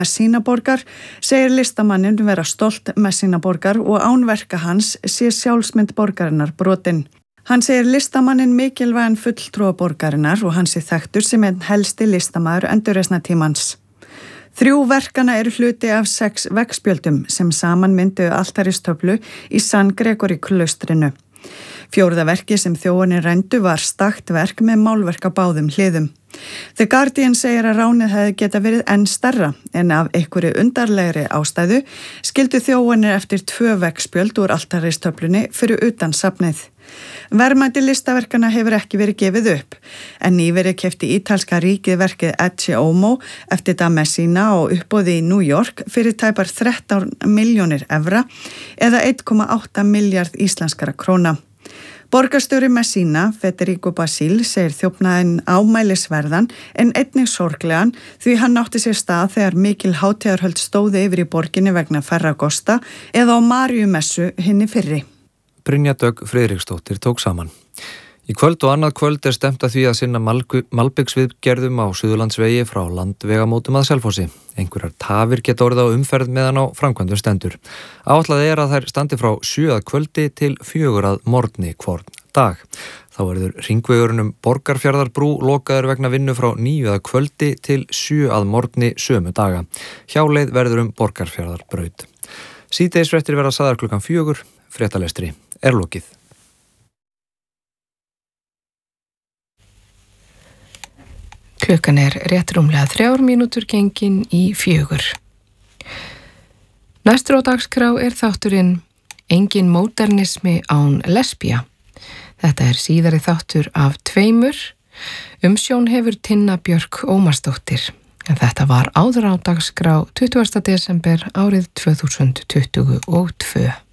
Messínaborgar segir listamanninn vera stolt Messínaborgar og án verka hans sé sjálfsmynd borgarinnar brotin. Hann segir listamanninn mikilvægan fulltrúa borgarinnar og hann sé þekktur sem einn helsti listamaður endurreisnartímans. 3 verkana eru hluti af 6 veggspjöldum sem saman mynduðu altaristöflu í San Gregory klaustrinu. 4. verki sem þjóðinni rændu var stakt verk með málverk á báðum hliðum. The Guardian segir að ránið hefði geta verið enn stærra en af einhverju undarlegri ástæðu skildu þjóðinni eftir 2 veggspjöld úr altaristöflunni fyrir utan safnið. Verðmæti listaverkana hefur ekki verið gefið upp, en nýverið keypti ítalska ríkið verkið Ecce Homo eftir da Messina og uppboði í New York fyrir tæpar 13 milljónir evra eða 1,8 milljarð íslenskra króna. Borgarstjóri Messina, Federico Basile, segir þjófnaðinn ámælisverðan en einnig sorglegan því hann átti sér stað þegar mikil hátíðarhöld stóði yfir í borginni vegna Ferragosta eða á Maríumessu hinni fyrri. Brynja Dögg Friðriksdóttir tók saman. Í kvöld og annað kvöld stemt að því að sinna malbiksviðgerðum á Suðurlandsvegi frá landvegamótum að Selfossi. Einhverjar tafir geta orðið á umferð meðan á framkvæmdum stendur. Áætlað að þær standi frá 7 að kvöldi til 4 að morgni hvorn dag. Þá verður hringvegurinn Borgarfjarðarbrú lokaður vegna vinnu frá 9 að kvöldi til 7 að morgni sömu daga. Hjáleið verður Borgarfjarðarbraut. Síðdegisfréttir verða sagðar klukkan 4, fréttalestri er lokið. Klukkan er rétt rúmlega 3 mínútur gengin í 4. Næstur á dagskrá er þátturinn Engin módernismi án lesbía. Þetta er síðari þáttur af 2. Umsjón hefur Tinna Björk Ómarsdóttir. En þetta var áður á dagskrá 20. desember árið 2022.